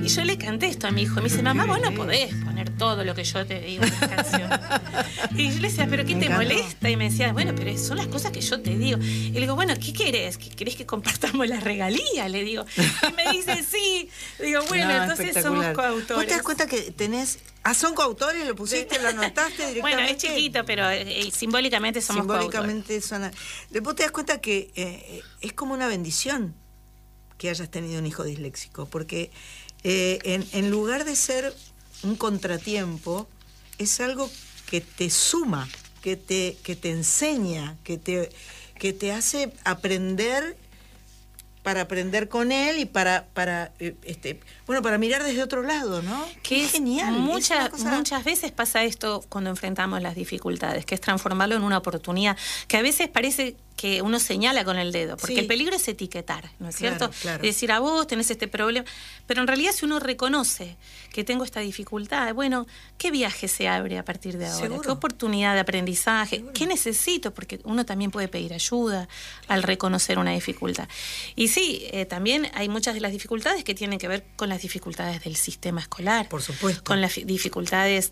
Y yo le canté esto a mi hijo. Me dice, mamá, vos no podés poner todo lo que yo te digo en la canción. Y yo le decía, ¿pero qué te molesta? Y me decía, bueno, pero son las cosas que yo te digo. Y le digo, bueno, ¿qué querés? ¿Querés que compartamos la regalía? Le digo. Y me dice, sí. Digo, bueno, entonces somos coautores. ¿Vos te das cuenta que tenés... ¿son coautores? ¿Lo pusiste? ¿Lo anotaste directamente? Bueno, es chiquito, pero simbólicamente somos simbólicamente coautores. Vos te das cuenta que es como una bendición que hayas tenido un hijo disléxico, porque en lugar de ser un contratiempo, es algo que te suma, que te enseña, que te hace aprender, para aprender con él y para mirar desde otro lado, ¿no? Que es genial. Muchas veces pasa esto cuando enfrentamos las dificultades, que es transformarlo en una oportunidad, que a veces parece que uno señala con el dedo, porque el peligro es etiquetar, ¿no es cierto? Claro. Es decir, a vos tenés este problema, pero en realidad si uno reconoce que tengo esta dificultad, bueno, ¿qué viaje se abre a partir de ahora? ¿Seguro? ¿Qué oportunidad de aprendizaje? ¿Seguro? ¿Qué necesito? Porque uno también puede pedir ayuda al reconocer una dificultad. Y sí, también hay muchas de las dificultades que tienen que ver con las dificultades del sistema escolar. Por supuesto. Con las dificultades